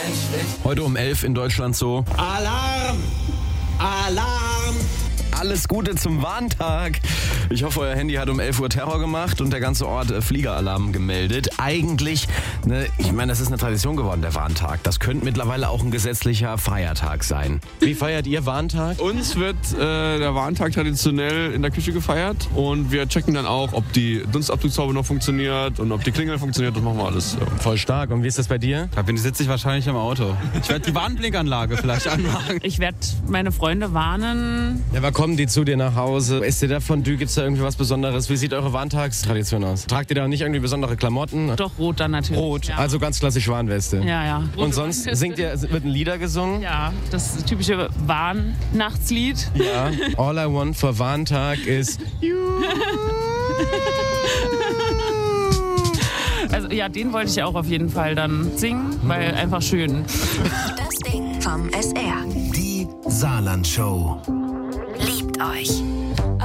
Heute um 11 in Deutschland so. Alarm! Alarm! Alles Gute zum Warntag. Ich hoffe, euer Handy hat um 11 Uhr Terror gemacht und der ganze Ort Fliegeralarm gemeldet. Eigentlich, ich meine, das ist eine Tradition geworden, der Warntag. Das könnte mittlerweile auch ein gesetzlicher Feiertag sein. Wie feiert ihr Warntag? Uns wird der Warntag traditionell in der Küche gefeiert und wir checken dann auch, ob die Dunstabzugshaube noch funktioniert und ob die Klingel funktioniert. Das machen wir alles. Ja. Voll stark. Und wie ist das bei dir? Da sitze ich wahrscheinlich im Auto. Ich werde die Warnblinkanlage vielleicht anmachen. Ich werde meine Freunde warnen. Ja, aber kommen die zu dir nach Hause? Isst ihr da Fondue? Gibt es da irgendwie was Besonderes? Wie sieht eure Warntagstradition aus? Tragt ihr da nicht irgendwie besondere Klamotten? Doch, rot dann natürlich. Rot, Ja. also ganz klassisch Warnweste. Ja. Und sonst wird ein Lieder gesungen? Ja, das typische Warnnachtslied. Ja. All I want for Warntag ist you. Also ja, den wollte ich auch auf jeden Fall dann singen, weil einfach schön. Das Ding vom SR. Die Saarland-Show. Liebt euch.